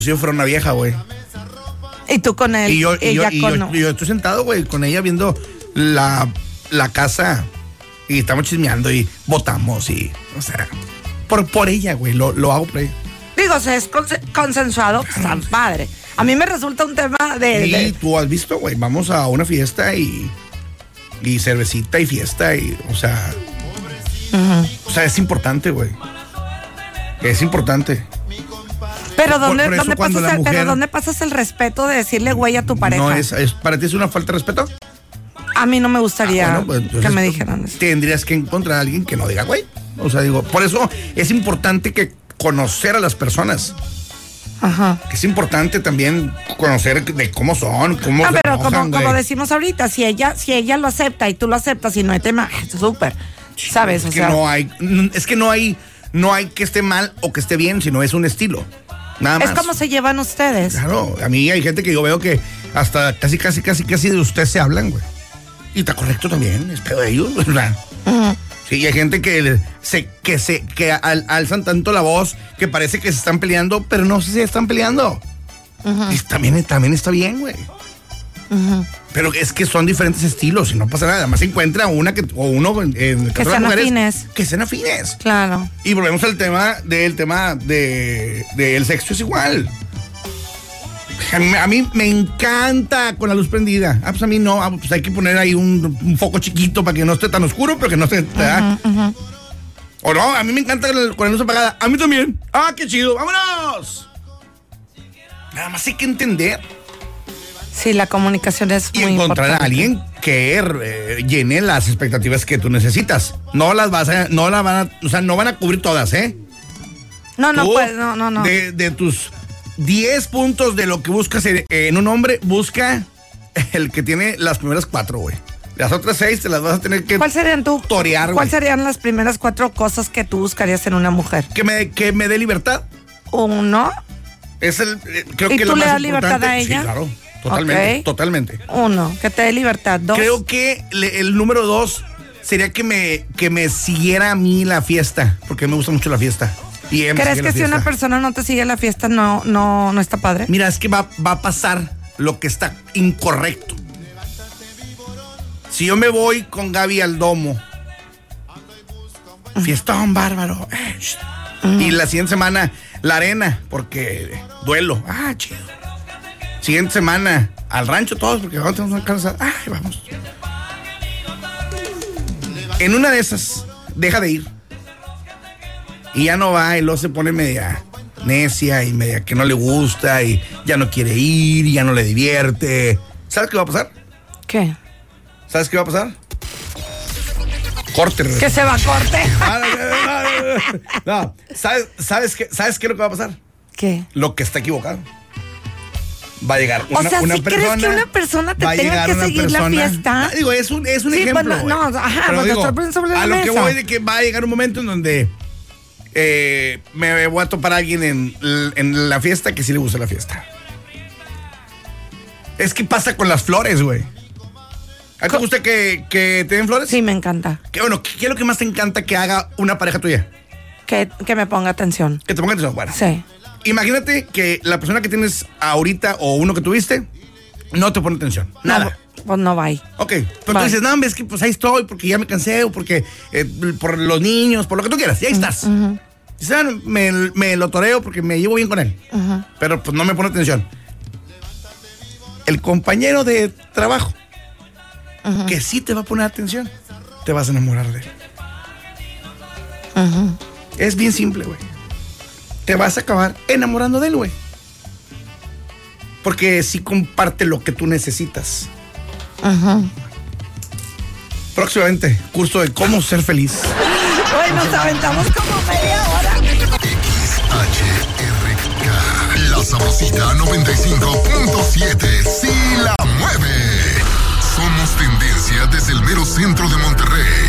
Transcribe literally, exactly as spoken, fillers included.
Si yo fuera una vieja, güey. Y tú con él. Y yo, y yo, ella y con yo, no. y yo estoy sentado, güey, con ella viendo la, la casa. Y estamos chismeando y votamos y, o sea, por, por ella, güey, lo, lo hago por ella. Digo, si es conse- consensuado, pues tan padre. A mí me resulta un tema de... Y de... tú has visto, güey, vamos a una fiesta y, y cervecita y fiesta y, o sea, uh-huh. o sea, es importante, güey. Es importante. Pero ¿dónde, por, por ¿dónde pasas mujer, el, pero ¿dónde pasas el respeto de decirle güey a tu pareja? No es, es, ¿para ti es una falta de respeto? A mí no me gustaría ah, bueno, pues, que me dijeran eso. Tendrías que encontrar a alguien que no diga güey. O sea, digo, por eso es importante que conocer a las personas. Ajá. Es importante también conocer de cómo son, cómo ah, se pero enojan, como, como decimos ahorita, si ella, si ella lo acepta y tú lo aceptas y no hay tema, súper, ¿sabes? Es o que sea, no hay, es que no hay, no hay que esté mal o que esté bien, sino es un estilo. Nada más. Es como se llevan ustedes. Claro, a mí hay gente que yo veo que hasta casi, casi, casi, casi de usted se hablan, güey. Y está correcto también, es pedo de ellos, ¿verdad? Uh-huh. Sí, hay gente que se, que se, que al, alzan tanto la voz que parece que se están peleando, pero no se están peleando. Uh-huh. Y también, también está bien, güey. Uh-huh. Pero es que son diferentes estilos y no pasa nada. Además se encuentra una que, o uno en el que sean mujeres, afines. Que sean afines. Claro. Y volvemos al tema del tema de, de el sexo es igual. A mí, a mí me encanta con la luz prendida. Ah, pues a mí no. Ah, pues hay que poner ahí un, un foco chiquito para que no esté tan oscuro, pero que no esté. Uh-huh, uh-huh. O no, a mí me encanta con la luz apagada. A mí también. Ah, qué chido. ¡Vámonos! Nada más hay que entender. Sí, la comunicación es y muy encontrar importante. a alguien que eh, llene las expectativas que tú necesitas. No las vas a, no las van a, o sea, no van a cubrir todas, ¿eh? No, no, tú, pues, no, no, no. De, de tus diez puntos de lo que buscas en, en un hombre, busca el que tiene las primeras cuatro, güey. Las otras seis te las vas a tener que ¿Cuál serían tú? torear, ¿Cuál güey. serían las primeras cuatro cosas que tú buscarías en una mujer? Que me, que me dé libertad. Uno. Es el, creo ¿Y que tú lo le más das libertad importante. a ella? Sí, claro. Totalmente, okay. totalmente. Uno, que te dé libertad. Dos. Creo que le, el número dos sería que me, que me siguiera a mí la fiesta, porque me gusta mucho la fiesta. Y ¿crees que si una persona no te sigue la fiesta no, no, no está padre? Mira, es que va, va a pasar lo que está incorrecto. Si yo me voy con Gaby al domo, uh-huh. fiestón bárbaro, eh, uh-huh. y la siguiente semana la arena, porque duelo, ah, chido. Siguiente semana al rancho todos, porque vamos a una casa, ay, vamos. En una de esas, deja de ir. Y ya no va, y luego se pone media necia y media que no le gusta y ya no quiere ir y ya no le divierte. ¿Sabes qué va a pasar? ¿Qué? ¿Sabes qué va a pasar? Corte. Que se va a corte. No, ¿sabes, sabes, qué, ¿sabes qué es lo que va a pasar? ¿Qué? Lo que está equivocado. Va a llegar una, o sea, una ¿sí persona. crees que una persona te tenga que seguir persona, la fiesta? Ah, digo, es un, es un sí, ejemplo. Pues no, no, ajá, pero pues digo, estoy poniendo sobre la a lo mesa. que voy de que va a llegar un momento en donde eh, me voy a topar a alguien en, en la fiesta que sí le gusta la fiesta. Es que pasa con las flores, güey. ¿A ti te gusta que, que te den flores? Sí, me encanta. ¿Qué, bueno, ¿qué, ¿qué es lo que más te encanta que haga una pareja tuya? Que, que me ponga atención. Que te ponga atención. Bueno. Sí. Imagínate que la persona que tienes ahorita o uno que tuviste no te pone atención. Nada. No, pues no va ahí. Ok. Pero Bye. tú dices, no, es que pues ahí estoy porque ya me cansé o porque eh, por los niños, por lo que tú quieras. Y ahí estás. Uh-huh. Dices, ah, me, me lo toreo porque me llevo bien con él. Uh-huh. Pero pues no me pone atención. El compañero de trabajo uh-huh. que sí te va a poner atención, te vas a enamorar de él. Uh-huh. Es bien simple, güey. Te vas a acabar enamorando de él, güey. Porque sí comparte lo que tú necesitas. Uh-huh. Próximamente, curso de cómo ser feliz. Hoy nos aventamos como media hora. X H R K, La Sabrosita noventa y cinco punto siete, sí la mueve. Somos tendencia desde el mero centro de Monterrey.